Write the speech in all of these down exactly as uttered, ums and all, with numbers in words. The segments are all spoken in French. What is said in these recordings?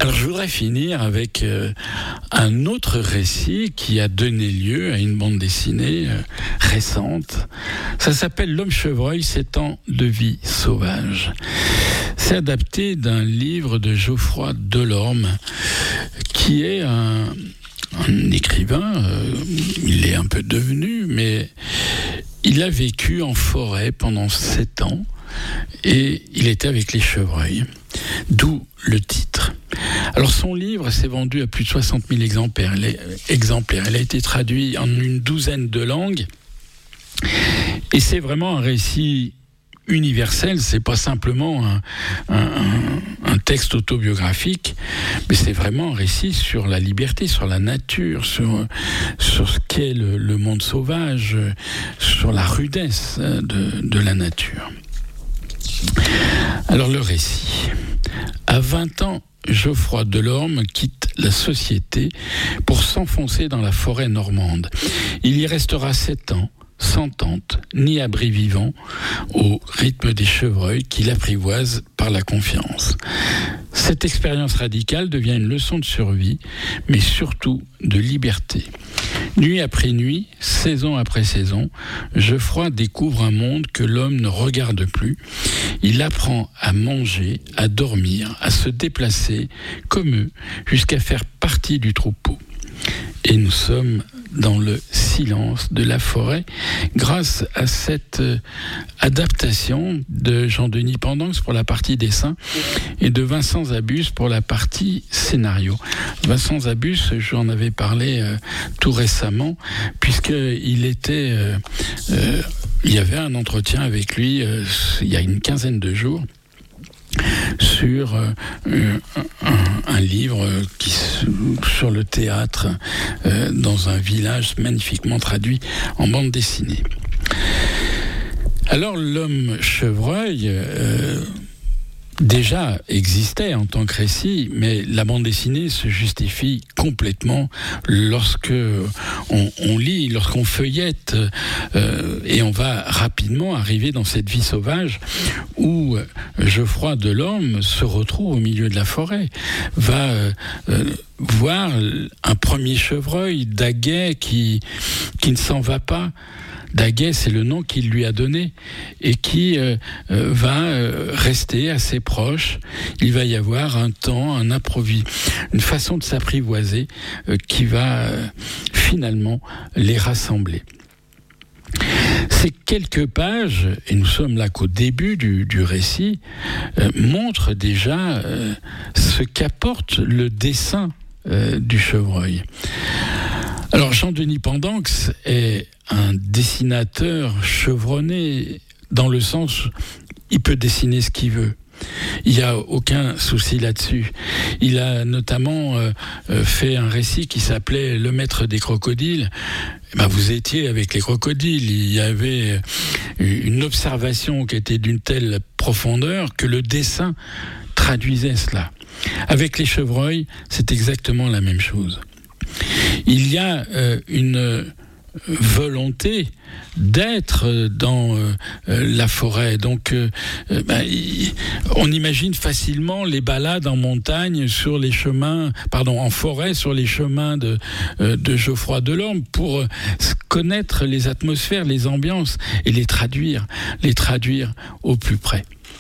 Alors je voudrais finir avec euh, un autre récit qui a donné lieu à une bande dessinée euh, récente. Ça s'appelle L'homme chevreuil, sept ans de vie sauvage. C'est adapté d'un livre de Geoffroy Delorme, qui est un, un écrivain, euh, il est un peu devenu, mais il a vécu en forêt pendant sept ans et il était avec les chevreuils, d'où le titre. Alors son livre s'est vendu à plus de soixante mille exemplaires. Il, est, exemplaires. Il a été traduit en une douzaine de langues et c'est vraiment un récit universel. C'est pas simplement un, un, un texte autobiographique, mais c'est vraiment un récit sur la liberté, sur la nature, sur, sur ce qu'est le, le monde sauvage, sur la rudesse de, de la nature. Alors le récit. À vingt ans, Geoffroy Delorme quitte la société pour s'enfoncer dans la forêt normande. Il y restera sept ans, sans tente, ni abri vivant, au rythme des chevreuils qui l'apprivoisent par la confiance. Cette expérience radicale devient une leçon de survie, mais surtout de liberté. Nuit après nuit, saison après saison, Geoffroy découvre un monde que l'homme ne regarde plus. Il apprend à manger, à dormir, à se déplacer comme eux, jusqu'à faire partie du troupeau. Et nous sommes dans le silence de la forêt grâce à cette adaptation de Jean-Denis Pendanx pour la partie dessin et de Vincent Zabus pour la partie scénario. Vincent Zabus, j'en avais parlé euh, tout récemment, puisqu'il était... Euh, euh, il y avait un entretien avec lui euh, il y a une quinzaine de jours sur euh, un, un livre qui, sur le théâtre euh, dans un village magnifiquement traduit en bande dessinée. Alors l'homme chevreuil euh, déjà existait en tant que récit, mais la bande dessinée se justifie complètement lorsque on, on lit, lorsqu'on feuillette, euh, et on va rapidement arriver dans cette vie sauvage où Geoffroy Delorme se retrouve au milieu de la forêt, va euh, voir un premier chevreuil, Daguet, qui, qui ne s'en va pas. Daguet, c'est le nom qu'il lui a donné et qui euh, euh, va euh, rester assez proche. Il va y avoir un temps, un improvis, une façon de s'apprivoiser euh, qui va euh, finalement les rassembler. Ces quelques pages, et nous sommes là qu'au début du, du récit, euh, montrent déjà euh, ce qu'apporte le dessin euh, du chevreuil. Alors Jean-Denis Pendanx est un dessinateur chevronné dans le sens où il peut dessiner ce qu'il veut. Il n'y a aucun souci là-dessus. Il a notamment euh, fait un récit qui s'appelait Le Maître des crocodiles. Eh ben, vous étiez avec les crocodiles. Il y avait une observation qui était d'une telle profondeur que le dessin traduisait cela. Avec les chevreuils, c'est exactement la même chose. Il y a euh, une volonté d'être dans euh, la forêt. Donc, euh, ben, y, on imagine facilement les balades en montagne sur les chemins, pardon, en forêt sur les chemins de, euh, de Geoffroy Delorme pour euh, connaître les atmosphères, les ambiances et les traduire, les traduire au plus près.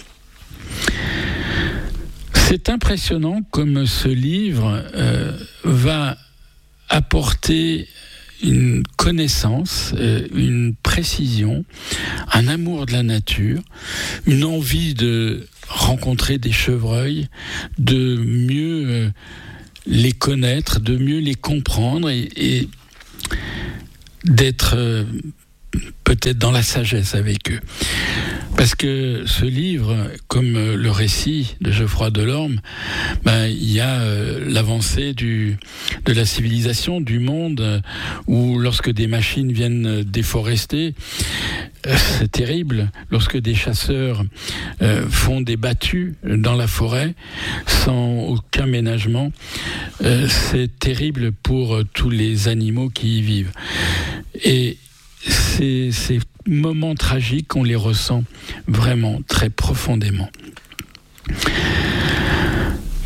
C'est impressionnant comme ce livre euh, va apporter une connaissance, euh, une précision, un amour de la nature, une envie de rencontrer des chevreuils, de mieux euh, les connaître, de mieux les comprendre et, et d'être euh, peut-être dans la sagesse avec eux. Parce que ce livre, comme le récit de Geoffroy Delorme, ben, il y a euh, l'avancée du, de la civilisation, du monde, euh, où lorsque des machines viennent déforester, euh, c'est terrible. Lorsque des chasseurs euh, font des battues dans la forêt, sans aucun ménagement, euh, c'est terrible pour tous les animaux qui y vivent. Et ces, ces moments tragiques, on les ressent vraiment très profondément.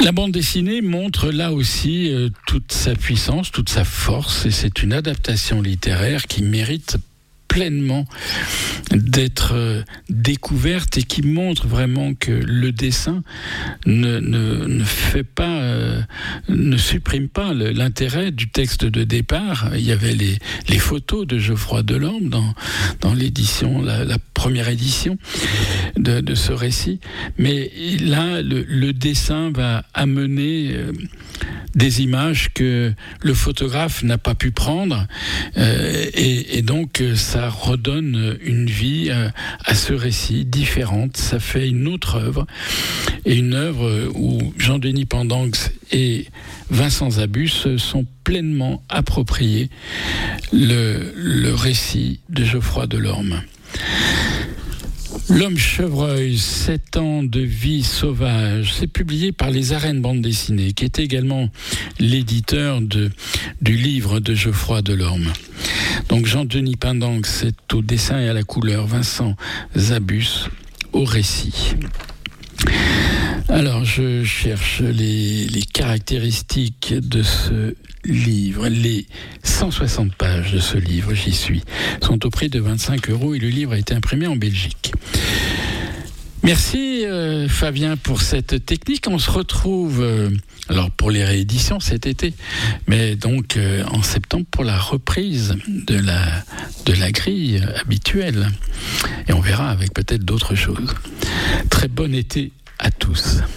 La bande dessinée montre là aussi euh, toute sa puissance, toute sa force, et c'est une adaptation littéraire qui mérite pleinement d'être euh, découverte et qui montre vraiment que le dessin ne, ne, ne fait pas, euh, ne supprime pas le, l'intérêt du texte de départ. Il y avait les, les photos de Geoffroy Delorme dans, dans l'édition, la, la première édition de, de ce récit. Mais là, le, le dessin va amener euh, des images que le photographe n'a pas pu prendre euh, et, et donc ça redonne une vie à, à ce récit différente. Ça fait une autre œuvre, et une œuvre où Jean-Denis Pendanx et Vincent Zabus se sont pleinement appropriés le, le récit de Geoffroy Delorme. L'homme chevreuil, sept ans de vie sauvage, c'est publié par les Arènes Bande Dessinée, qui est également l'éditeur de, du livre de Geoffroy Delorme. Donc Jean-Denis Pendanx est au dessin et à la couleur, Vincent Zabus au récit. Alors, je cherche les, les caractéristiques de ce livre. Les cent soixante pages de ce livre, j'y suis, sont au prix de vingt-cinq euros et le livre a été imprimé en Belgique. Merci euh, Fabien pour cette technique. On se retrouve euh, alors pour les rééditions cet été, mais donc euh, en septembre pour la reprise de la, de la grille habituelle. Et on verra avec peut-être d'autres choses. Très bon été à tous.